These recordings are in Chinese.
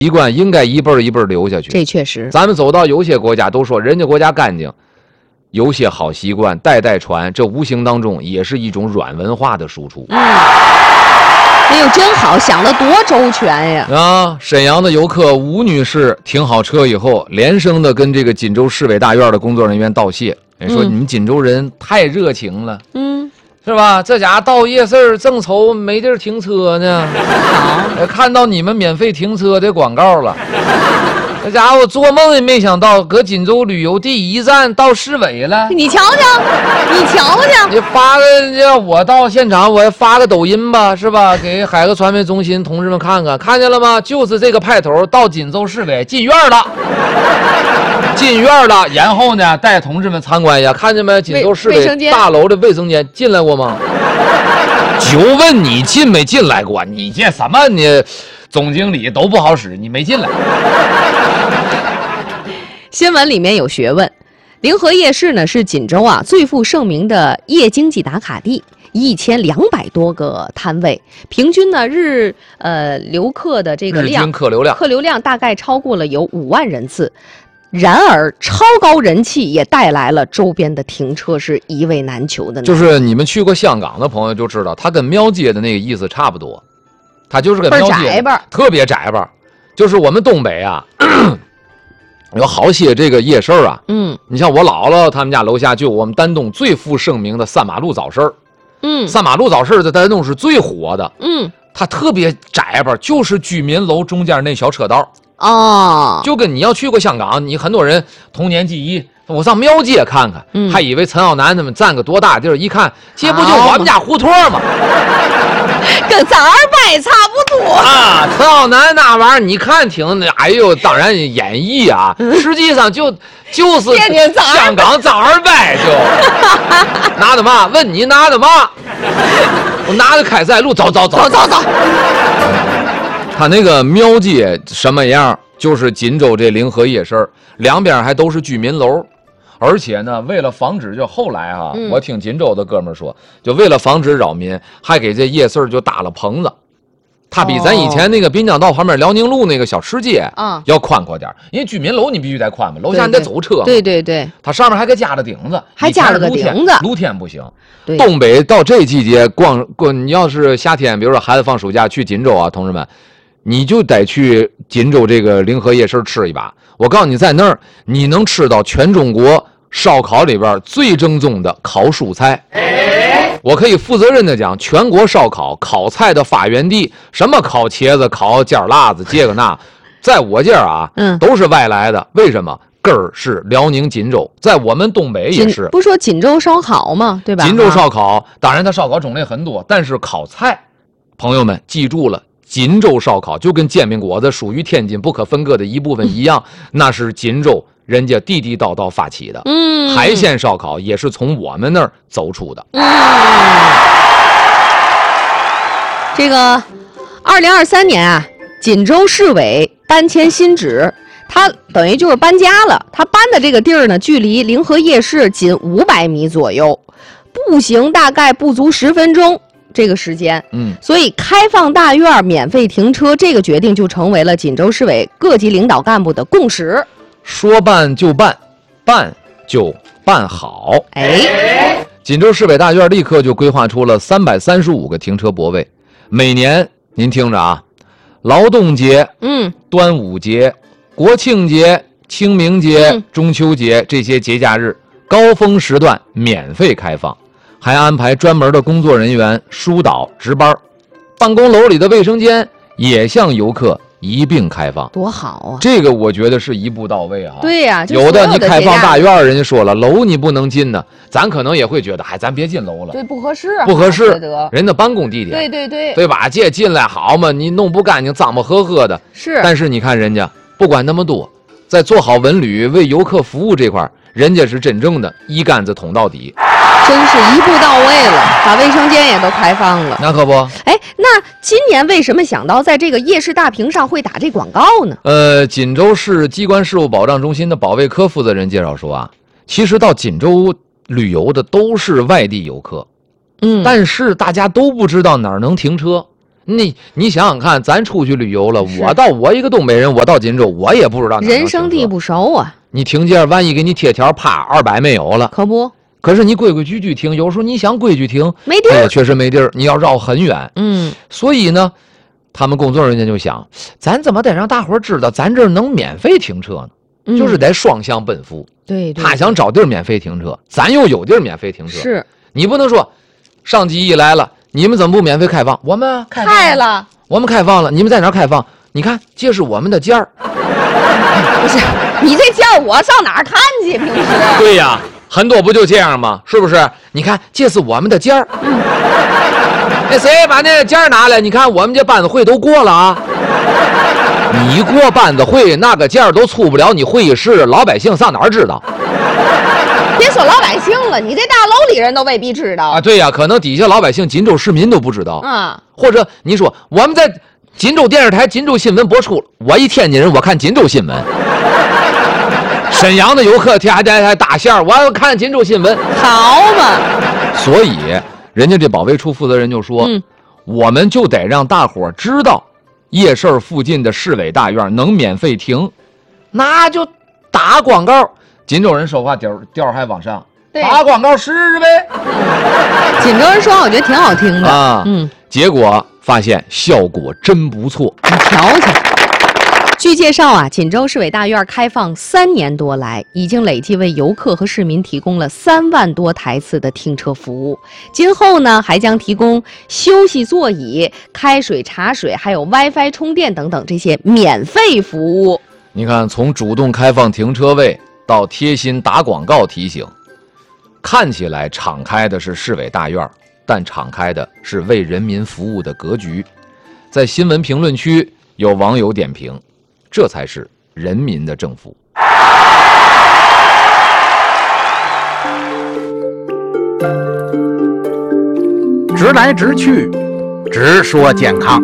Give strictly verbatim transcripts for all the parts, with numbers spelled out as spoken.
习惯应该一辈儿一辈儿留下去。 这确实， 咱们走到有些国家都说人家国家干净，有些好习惯代代传，这无形当中也是一种软文化的输出。 嗯，哎呦，真好，想得多周全呀！ 啊，沈阳的游客吴女士停好车以后，连声的跟这个锦州市委大院的工作人员道谢，说、嗯、你们锦州人太热情了。 嗯。 是吧？这家到夜市正愁没地儿停车呢，看到你们免费停车的广告了。这家伙做梦也没想到，搁锦州旅游第一站到市委了。 你瞧瞧，你瞧瞧， 你发个，我到现场，我发个抖音吧，是吧？给海河传媒中心同志们看看，看见了吗？就是这个派头到锦州市委进院了。进院了，然后呢，带同志们参观呀，看见没？锦州市委大楼的卫生间进来过吗？就问你进没进来过？你这什么？你总经理都不好使，你没进来。 新闻里面有学问，临河夜市呢是锦州啊最负盛名的夜经济打卡地，一千两百多个摊位，平均呢日呃游客的这个量， 日均客流量， 客流量大概超过了有五万人次。然而，超高人气也带来了周边的停车是一位难求的。 就是你们去过香港的朋友就知道，它跟庙街的那个意思差不多，它就是跟庙街特别窄吧。就是我们东北啊，有好些这个夜市啊， 嗯， 你像我姥姥他们家楼下就我们丹东最负盛名的三马路早市， 嗯， 三马路早市在丹东是最火的， 嗯， 它特别窄吧，就是居民楼中间那小车道。 哦， 就跟你要去过香港，你很多人童年记忆，我上庙街看看， 嗯、 还以为陈浩南他们占个多大地儿，一看这不就我们家胡同吗？ 跟咱二伯差不多啊！陈浩南那玩意儿，你看挺，哎呦，当然演绎啊，实际上就就是香港张二伯就拿的嘛？问你拿的嘛？我拿着开塞露，走走走走走走。 他那个庙街什么样？就是锦州这临河夜市，两边还都是居民楼，而且呢，为了防止，就后来啊， 嗯、 我听锦州的哥们说，就为了防止扰民，还给这夜市就搭了棚子。它比咱以前那个滨江道旁边辽宁路那个小吃街啊要宽阔点，因为居民楼你必须得宽嘛，楼下你得走车嘛。 对对对， 它上面还给加了顶子， 还加了个顶子， 露天不行。 对， 东北到这季节逛逛，你要是夏天，比如说孩子放暑假去锦州啊，同志们。你就得去锦州这个临河夜市吃一把。我告诉你，在那儿你能吃到全中国烧烤里边最正宗的烤蔬菜。我可以负责任的讲，全国烧烤烤菜的发源地，什么烤茄子、烤尖辣子，这个那，在我这儿啊， 嗯， 都是外来的。为什么？根儿是辽宁锦州，在我们东北也是。 不说锦州烧烤吗？对吧？ 锦州烧烤，当然它烧烤种类很多，但是烤菜，朋友们记住了。锦州烧烤就跟煎饼果子属于天津不可分割的一部分一样，那是锦州人家地地道道发起的。 嗯， 海鲜烧烤也是从我们那儿走出的。 嗯，这个二零二三年啊，锦州市委搬迁新址，它等于就是搬家了。它搬的这个地儿呢，距离临河夜市仅五百米左右，步行大概不足十分钟。这个时间， 嗯， 所以开放大院免费停车这个决定就成为了锦州市委各级领导干部的共识。 说办就办，办就办好。 哎， 锦州市委大院立刻就规划出了三百三十五个停车泊位，每年您听着啊，劳动节、 嗯， 端午节、国庆节、清明节、 嗯、 中秋节这些节假日高峰时段免费开放。还安排专门的工作人员疏导值班，办公楼里的卫生间也向游客一并开放， 多好啊！ 这个我觉得是一步到位啊。 对呀、啊， 有的你开放大院，人家说了楼你不能进呢，咱可能也会觉得，嗨，咱别进楼了， 对，不合适， 不合适，人的办公地点， 对对对， 对吧？这进来好嘛，你弄不干净，脏不呵呵的。 是， 但是你看人家不管那么多，在做好文旅为游客服务这块，人家是真正的一竿子捅到底。 真是一步到位了，把卫生间也都开放了。 那可不。 哎，那今年为什么想到在这个夜市大屏上会打这广告呢？ 呃，锦州市机关事务保障中心的保卫科负责人介绍说啊，其实到锦州旅游的都是外地游客， 嗯， 但是大家都不知道哪儿能停车， 你你想想看，咱出去旅游了，我到我一个东北人，我到锦州，我也不知道哪人生地不熟啊。 你停街万一给你贴条，啪，二百没有了， 可不。 可是你规规矩矩停，有时候你想规矩停， 没地儿， 哎、确实没地儿，你要绕很远。 嗯， 所以呢，他们工作人员就想，咱怎么得让大伙儿知道，咱这儿能免费停车呢？ 嗯、 就是得双向奔赴。 对, 对， 他想找地儿免费停车，咱又有地儿免费停车。 是， 你不能说，上级一来了，你们怎么不免费开放？我们开放开了， 我们开放了，你们在哪儿开放？你看，这是我们的尖儿。 不是，你这尖儿我上哪儿看去？平时。 对呀。很多不就这样吗？是不是？你看，这是我们的尖儿。那谁把那个尖儿拿来？你看，我们这班子会都过了啊。你过班子会，那个尖儿都出不了你会议室，老百姓上哪儿知道？ 别说老百姓了，你这大楼里人都未必知道啊。对呀，可能底下老百姓、锦州市民都不知道啊。 或者你说我们在锦州电视台、锦州新闻播出了，我一天津人，我看锦州新闻。沈阳的游客还还还打线，我要看锦州新闻， 好嘛！ 所以人家这保卫处负责人就说， 嗯、 我们就得让大伙知道，夜市附近的市委大院能免费停，那就打广告。锦州人说话调调还往上，打广告试试呗。 锦州人说话我觉得挺好听的啊， 嗯， 结果发现效果真不错。 你瞧瞧。据介绍啊，锦州市委大院开放三年多来，已经累计为游客和市民提供了三万多台次的停车服务。今后呢，还将提供休息座椅、开水、茶水，还有 WiFi 充电等等这些免费服务。 你看，从主动开放停车位到贴心打广告提醒，看起来敞开的是市委大院，但敞开的是为人民服务的格局。在新闻评论区有网友点评，这才是人民的政府。 直来直去，直说健康。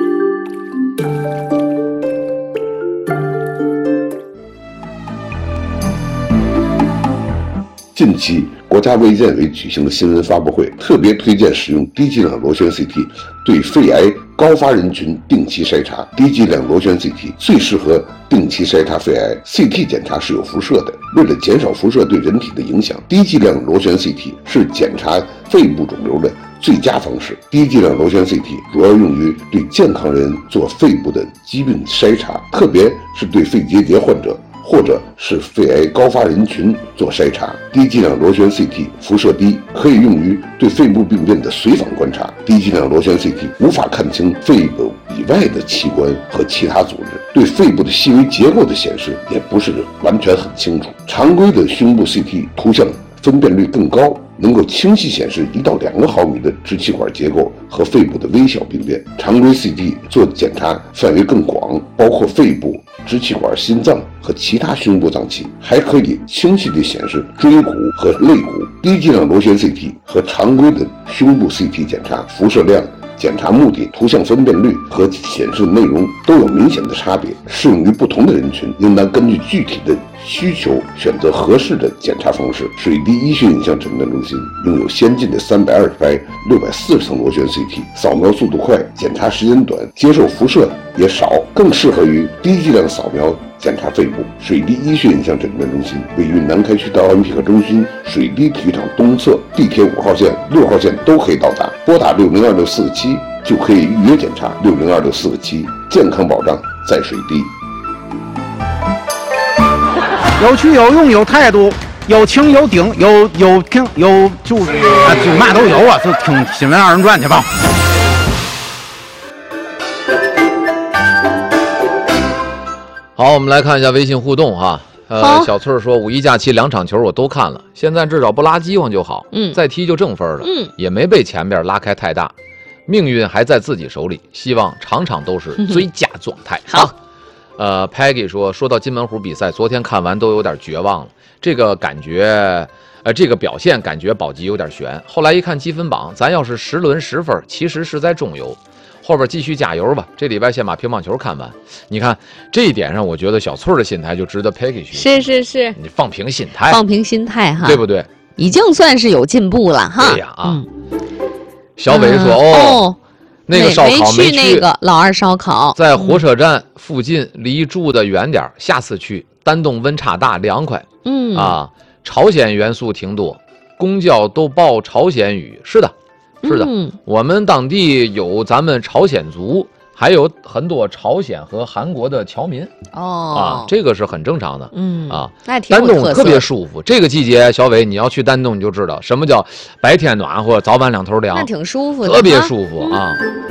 近期，国家卫健委举行的新闻发布会特别推荐使用低剂量螺旋 C T 对肺癌高发人群定期筛查。低剂量螺旋 C T 最适合定期筛查肺癌。C T 检查是有辐射的，为了减少辐射对人体的影响，低剂量螺旋 C T 是检查肺部肿瘤的最佳方式。低剂量螺旋 C T 主要用于对健康人做肺部的疾病筛查，特别是对肺结节患者或者是肺癌高发人群做筛查。低剂量螺旋 C T 辐射低，可以用于对肺部病变的随访观察。低剂量螺旋 C T 无法看清肺部以外的器官和其他组织，对肺部的细微结构的显示也不是完全很清楚。常规的胸部 C T 图像分辨率更高，能够清晰显示一到两个毫米的支气管结构和肺部的微小病变。常规 C T 做检查范围更广，包括肺部、支气管、心脏和其他胸部脏器，还可以清晰地显示椎骨和肋骨。低剂量螺旋 C T 和常规的胸部 C T 检查辐射量、检查目的、图像分辨率和显示内容都有明显的差别，适用于不同的人群，应当根据具体的需求选择合适的检查方式。水滴医学影像诊断中心拥有先进的三百二十排、六百四十层螺旋 C T， 扫描速度快，检查时间短，接受辐射也少，更适合于低剂量扫描检查肺部。水滴医学影像诊断中心位于南开区道安皮革中心水滴体育场东侧，地铁五号线、六号线都可以到达。拨打六零二六四个七就可以预约检查。六零二六四个七，健康保障在水滴。 有趣有用有态度，有情有顶，有有听有就啊就嘛都有啊，就听新闻二人转去吧。 好，我们来看一下微信互动哈。呃，小翠说五一假期两场球我都看了，现在至少不拉饥荒就好， 嗯， 再踢就正分了， 嗯， 也没被前边拉开太大，命运还在自己手里，希望场场都是最佳状态。 好。 呃 ，Peggy 说，说到金门湖比赛，昨天看完都有点绝望了。这个感觉，呃，这个表现感觉保级有点悬。后来一看积分榜，咱要是十轮十分，其实是在中游，后边继续加油吧。这礼拜先把乒乓球看完。你看这一点上，我觉得小翠的心态就值得 Peggy 去。 是是是， 你放平心态， 放平心态哈， 对不对？ 已经算是有进步了哈。 对呀啊。 嗯、 小伟说：“ 嗯、 哦。哦那个烧烤没去那个老二烧烤， 在火车站附近，离住的远点，下次去。丹东温差大，凉快。 嗯啊，朝鲜元素挺多，公交都报朝鲜语。是的，是的， 嗯、 我们当地有咱们朝鲜族，还有很多朝鲜和韩国的侨民。 哦， 啊，这个是很正常的。 嗯啊， 那挺丹东特别舒舒服。这个季节，小伟你要去丹东，你就知道什么叫白天暖和，早晚两头凉， 那挺舒服的， 特别舒服啊。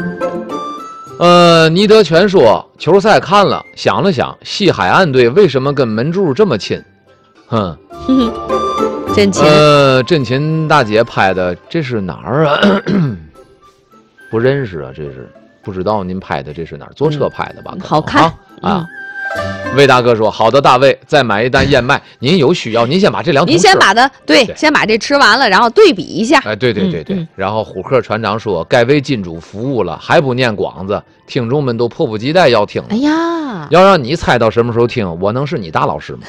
呃，倪德全说球赛看了，想了想，西海岸队为什么跟门柱这么亲？哼， 真亲。 呃，振琴大姐拍的，这是哪儿啊？不认识啊，这是不知道您拍的这是哪儿？坐车拍的吧？ 嗯、好看啊。啊魏大哥说：“好的，大卫，再买一单燕麦。您有需要，您先把这两桶。 您先把它对， 对先把这吃完了，然后对比一下。 哎，对对对对。 嗯嗯、 然后虎克船长说：该为金主服务了，还不念广子，听众们都迫不及待要听了。 哎呀， 要让你猜到什么时候听，我能是你大老师吗？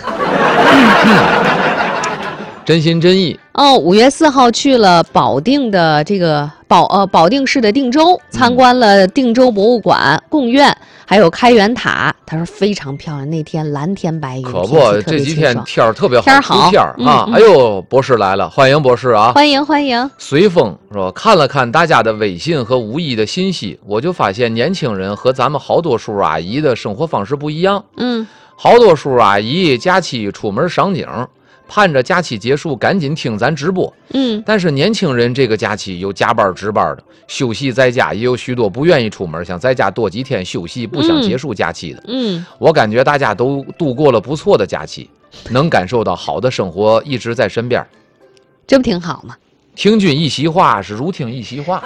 真心真意。 哦，五月四号去了保定的这个保呃保定市的定州，参观了定州博物馆、贡院。”还有开元塔，他说非常漂亮。那天蓝天白云， 可不，这几天天儿特别好， 天好天儿啊！ 嗯嗯、 哎呦，博士来了，欢迎博士啊！ 欢迎欢迎。 随风说，看了看大家的微信和无意的信息，我就发现年轻人和咱们好多叔阿姨的生活方式不一样。 嗯， 好多叔阿姨假期出门赏景，盼着假期结束赶紧听咱直播。 嗯， 但是年轻人这个假期有加班值班的，休息在家，也有许多不愿意出门，想在家多几天休息，不想结束假期的。 嗯， 我感觉大家都度过了不错的假期，能感受到好的生活一直在身边， 这不挺好吗？ 听君一席话，是如听一席话。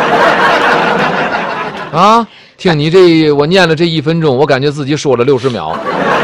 啊，听你这我念了这一分钟，我感觉自己说了六十秒。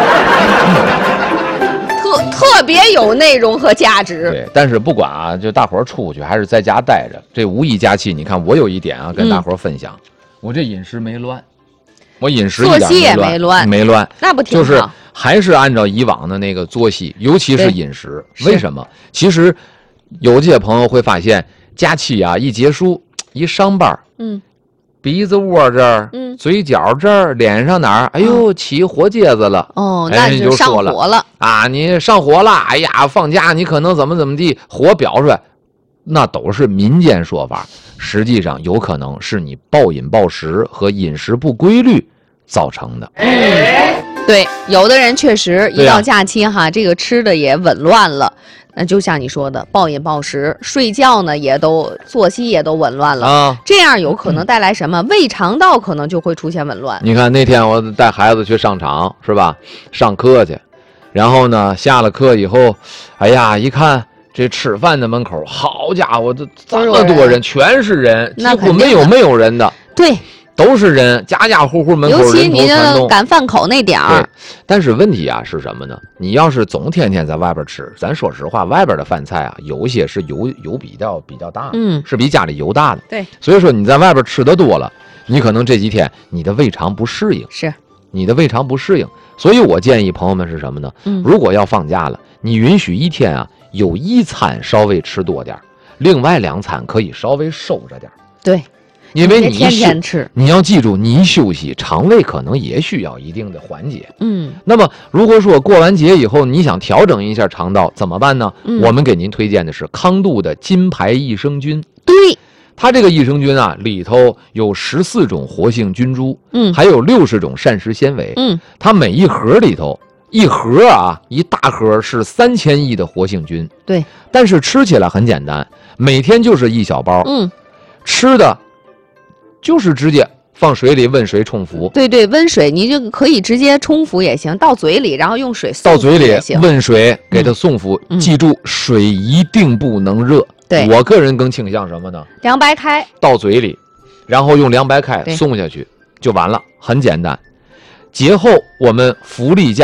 特别有内容和价值。 对，但是不管啊，就大伙儿出去还是在家待着，这五一假期，你看我有一点啊，跟大伙儿分享，嗯、我这饮食没乱，我饮食一点作息也没乱， 没乱， 那不挺好？ 就是还是按照以往的那个作息，尤其是饮食。为什么？其实有些朋友会发现，假期啊一结束，一上班，嗯。鼻子窝这儿，嗯，嘴角这儿，脸上哪儿？哎呦，起火疖子了！ 哦，那就上火了啊！你上火了！哎呀，放假你可能怎么怎么地，火表出来，那都是民间说法。实际上，有可能是你暴饮暴食和饮食不规律造成的。 嗯，对，有的人确实一到假期哈，啊、这个吃的也紊乱了。那就像你说的，暴饮暴食，睡觉呢也都作息也都紊乱了啊，这样有可能带来什么？胃肠道可能就会出现紊乱。 你看那天我带孩子去上场是吧？上课去，然后呢下了课以后，哎呀，一看这吃饭的门口，好家伙，这这么多人，全是人，几乎没有没有人的。 对。 都是人，家家户户门口人头攒动， 尤其你赶饭口那点儿。 但是问题啊是什么呢？你要是总天天在外边吃，咱说实话，外边的饭菜啊，有些是油油比较比较大， 嗯， 是比家里油大的。 对， 所以说你在外边吃的多了，你可能这几天你的胃肠不适应， 是你的胃肠不适应。所以我建议朋友们是什么呢？嗯，如果要放假了，你允许一天啊有一餐稍微吃多点，另外两餐可以稍微收着点。 对。 因为你天天吃， 你要记住，你一休息，肠胃可能也需要一定的缓解。 嗯， 那么如果说过完节以后，你想调整一下肠道，怎么办呢？嗯、我们给您推荐的是康度的金牌益生菌。 对， 它这个益生菌啊，里头有十四种活性菌株， 嗯， 还有六十种膳食纤维， 嗯， 它每一盒里头一盒啊，一大盒是三千亿的活性菌。 对， 但是吃起来很简单，每天就是一小包， 嗯， 吃的。就是直接放水里温水冲服， 对对，温水你就可以直接冲服也行，到嘴里，然后用水到嘴里行温水给它送服。 嗯、 记住，水一定不能热。 对， 我个人更倾向什么呢？ 凉白开到嘴里，然后用凉白开送下去就完了，很简单。节后我们福利价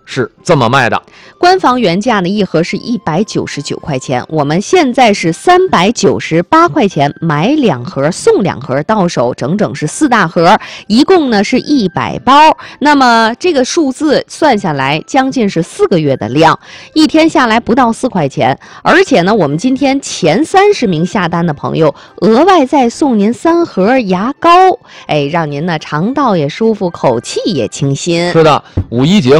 是这么卖的。 官方原价呢，一盒是一百九十九块钱，我们现在是三百九十八块钱，买两盒送两盒，到手整整是四大盒，一共呢是一百包。那么这个数字算下来，将近是四个月的量，一天下来不到四块钱。而且呢，我们今天前三十名下单的朋友，额外再送您三盒牙膏，哎，让您呢肠道也舒服，口气也清新。 是的，五一节